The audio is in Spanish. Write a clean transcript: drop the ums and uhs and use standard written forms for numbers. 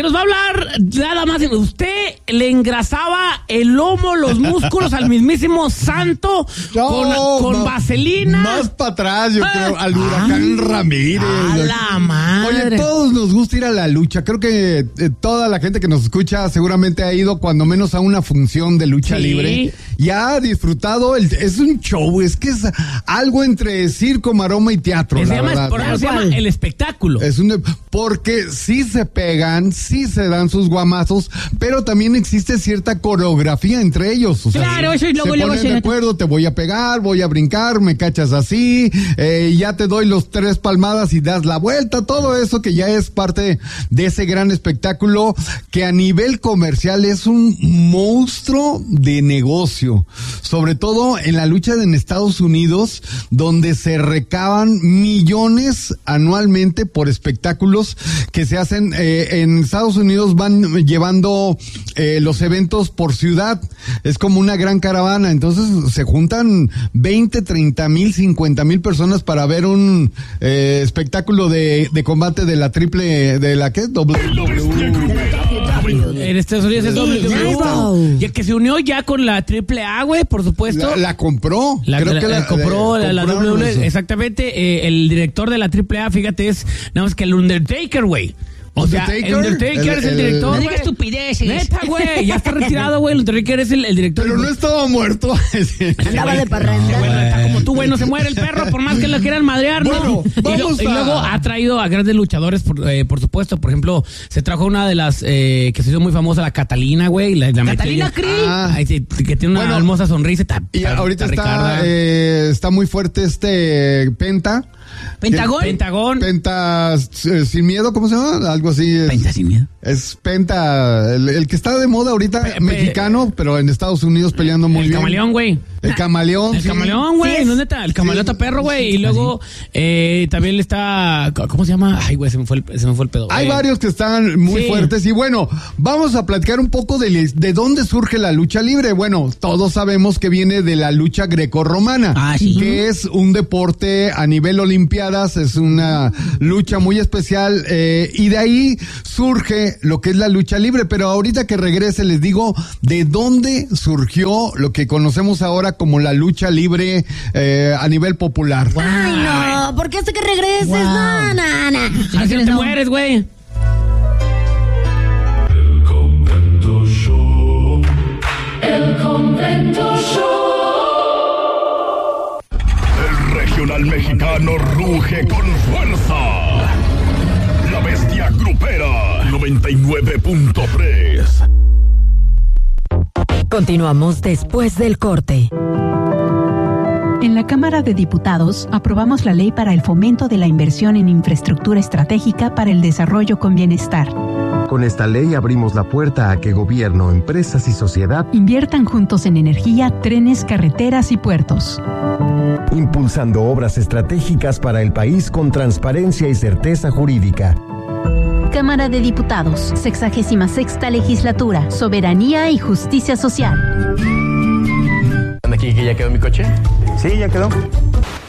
nos va a hablar nada más. Usted le engrasaba el lomo, los músculos al mismísimo santo con vaselina. Más para atrás, yo creo, al huracán Ramírez. A la madre. Oye, todos nos gusta ir a la lucha. Creo que toda la gente que nos escucha seguramente ha ido cuando menos a una función de lucha libre y ha disfrutado. Es un show, es que es algo entre circo, maroma y teatro. Se llama el espectáculo. Porque sí se pegan, sí se dan sus guamazos, pero también existe cierta coreografía entre ellos. O sea, claro, eso y luego se ponen de acuerdo, te voy a pegar, voy a brincar, me cachas así, ya te doy los 3 palmadas y das la vuelta, todo eso que ya es parte de ese gran espectáculo que a nivel comercial es un monstruo de negocio, sobre todo en la lucha en Estados Unidos, donde se recaban millones anualmente por espectáculos que se hacen en Estados Unidos. Van llevando los eventos por ciudad, es como una gran caravana, entonces se juntan 20, 30 mil, 50 mil personas para ver un espectáculo de combate de la triple, de la ¿qué? En Estados Unidos es WWE. Y el que se unió ya con la AAA, güey, por supuesto. La compró. Creo que la compró la WWE. Exactamente. El director de la AAA, fíjate, es nada más que el Undertaker, güey. O sea, el Undertaker es el director. No digas estupideces. Neta, güey. Ya está retirado, güey. El Undertaker es el director. Pero no estaba muerto. Andaba de parranda. Bueno, está como tú, güey. No se muere el perro por más que lo quieran madrear, ¿no? Bueno, y luego ha traído a grandes luchadores, por supuesto. Por ejemplo, se trajo una de las que se hizo muy famosa, la Catalina, güey. La Catalina Krieg. Que tiene una hermosa sonrisa. Y ahorita está muy fuerte Penta. ¿Pentagón? Penta sin miedo, ¿cómo se llama? Algo así. Penta sin miedo. Es Penta, el que está de moda ahorita, mexicano, pero en Estados Unidos peleando muy bien. El camaleón, güey. El camaleón. El camaleón, güey. No, neta. El camaleón está perro, güey. Y luego también le está. ¿Cómo se llama? Ay, güey, se me fue el pedo. Hay varios que están muy fuertes. Y bueno, vamos a platicar un poco de dónde surge la lucha libre. Bueno, todos sabemos que viene de la lucha grecorromana, que es un deporte a nivel olimpiadas, es una lucha muy especial. Y de ahí surge lo que es la lucha libre. Pero ahorita que regrese les digo de dónde surgió lo que conocemos ahora como la lucha libre a nivel popular. Ay, no, ¿por qué hasta que regreses? No. Así te mueres, güey. El Convento Show. El Convento Show. El regional mexicano ruge con fuerza. La bestia grupera 99.3. Continuamos después del corte. En la Cámara de Diputados aprobamos la ley para el fomento de la inversión en infraestructura estratégica para el desarrollo con bienestar. Con esta ley abrimos la puerta a que gobierno, empresas y sociedad inviertan juntos en energía, trenes, carreteras y puertos. Impulsando obras estratégicas para el país con transparencia y certeza jurídica. Cámara de Diputados, 66ª Legislatura, Soberanía y Justicia Social. ¿Aquí que ya quedó mi coche? Sí, ya quedó.